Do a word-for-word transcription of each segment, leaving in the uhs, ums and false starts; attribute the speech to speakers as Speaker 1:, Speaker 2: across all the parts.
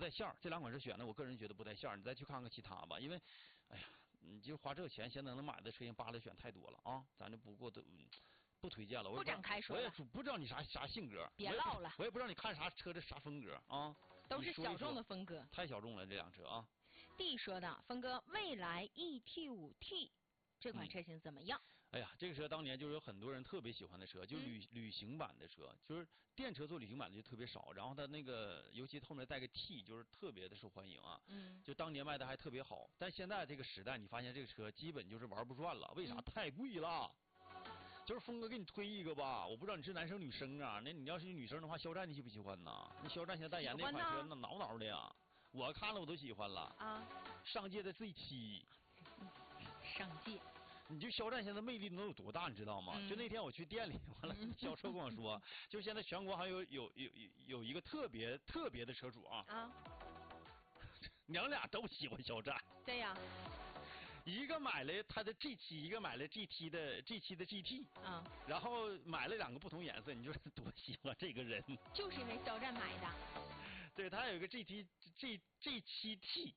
Speaker 1: 带线儿，这两款车选的，我个人觉得不带线儿。你再去看看其他吧，因为，哎呀，你就花这钱，现在能买的车型扒拉选太多了啊，咱就不过都。不推荐了，我
Speaker 2: 不展开说
Speaker 1: 我也不知道你啥啥性格，
Speaker 2: 别唠了，
Speaker 1: 我也不知道你看啥车的啥风格啊，
Speaker 2: 都是小众的风格，
Speaker 1: 太小众了这辆车啊。
Speaker 2: D 说的，峰哥，蔚来 E T 五 T 这款车型怎么样？
Speaker 1: 嗯、哎呀，这个车当年就是有很多人特别喜欢的车，就旅、嗯、旅行版的车，就是电车做旅行版的就特别少，然后它那个尤其后面带个 T， 就是特别的受欢迎啊。嗯。就当年卖的还特别好，但现在这个时代，你发现这个车基本就是玩不转了，为啥？嗯、太贵了。就是峰哥给你推一个吧，我不知道你是男生女生啊。那你要是女生的话，肖战你喜不喜欢呢？那肖战现在代言那款车，那挠挠的呀，我看了我都喜欢了。啊。上届的 Z 七。
Speaker 2: 上届。
Speaker 1: 你就肖战现在魅力能有多大，你知道吗？嗯、就那天我去店里，完了销售跟我说，就现在全国还有有有有有一个特别特别的车主啊。啊。娘俩都喜欢肖战。
Speaker 2: 对呀。
Speaker 1: 一个买了他的 G 七，一个买了 G 七的 G 七的 G T， 啊，然后买了两个不同颜色，你就是多喜欢这个人。
Speaker 2: 就是因为肖战买的。
Speaker 1: 对，他有一个 G T G G 七 T。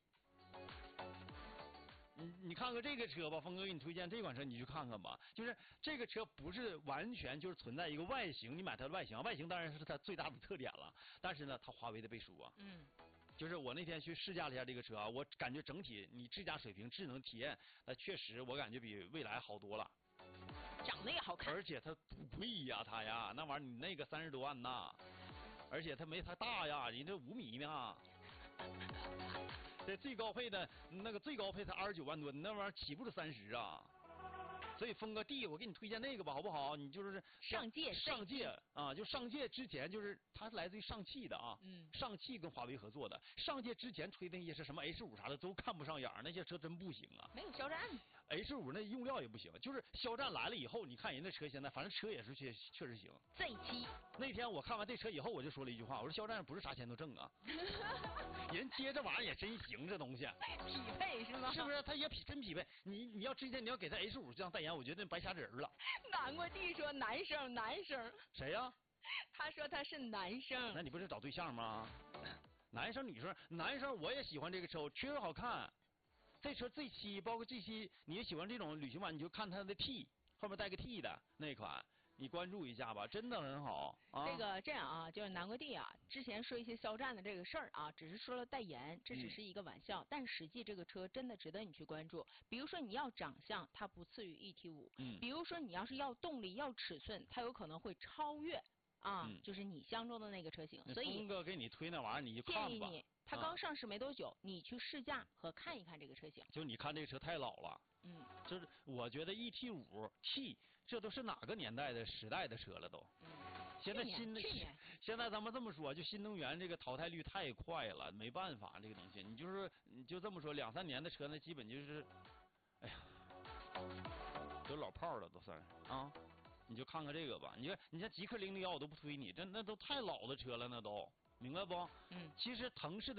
Speaker 1: 你你看看这个车吧，峰哥给你推荐这款车，你去看看吧。就是这个车不是完全就是存在一个外形，你买它的外形，外形当然是它最大的特点了。但是呢，它华为的背书啊。嗯。就是我那天去试驾了一下这个车啊，我感觉整体你智驾水平、智能体验，那确实我感觉比蔚来好多了。
Speaker 2: 长得也好看。
Speaker 1: 而且它不贵呀，它呀，那玩意儿你那个三十多万呐，而且它没它大呀，你这五米呢。这最高配的那个最高配才二十九万多，你那玩意儿起步是三十啊。所以峰哥弟，我给你推荐那个吧，好不好？你就是
Speaker 2: 上届
Speaker 1: 上届啊，就上届之前就是它是来自于上汽的啊，嗯，上汽跟华为合作的。上届之前推的那些是什么 H 五啥的都看不上眼儿，那些车真不行啊。
Speaker 2: 没有肖战
Speaker 1: H 五那用料也不行，就是肖战来了以后，你看人家车现在，反正车也是确确实行。
Speaker 2: Z 七。
Speaker 1: 那天我看完这车以后，我就说了一句话，我说肖战不是啥钱都挣啊，人接这玩意儿也真行，这东西
Speaker 2: 匹配是吗？
Speaker 1: 是不是？他也匹真匹配。你你要之前你要给他 H 五这样代言，我觉得白瞎人了。
Speaker 2: 难过弟说男生男生。
Speaker 1: 谁呀、啊？
Speaker 2: 他说他是男生。
Speaker 1: 那你不是找对象吗？男生女生，男生我也喜欢这个车，我确实好看。这车 Z 七包括 G 七，你也喜欢这种旅行版，你就看它的 T 后面带个 T 的那款。你关注一下吧，真的很好啊。
Speaker 2: 这个这样啊，就是南国弟啊，之前说一些肖战的这个事儿啊，只是说了代言，这只是一个玩笑，嗯、但实际这个车真的值得你去关注。比如说你要长相，它不次于 E T 五，嗯，比如说你要是要动力、要尺寸，它有可能会超越啊，嗯、就是你相中的那个车型。所以
Speaker 1: 峰哥给你推那玩意儿，你就看吧。
Speaker 2: 建议你，它刚上市没多久，啊、你去试驾和看一看这个车型。
Speaker 1: 就你看这个车太老了。嗯，就是我觉得 E T 五 T 这都是哪个年代的时代的车了都。嗯。现在新的现在咱们这么说，就新能源这个淘汰率太快了，没办法这个东西。你就是你就这么说，两三年的车那基本就是，哎呀，都老炮了都算是啊。你就看看这个吧，你看你像极氪零零幺我都不推你，这那都太老的车了，那都明白不？嗯。其实腾势的。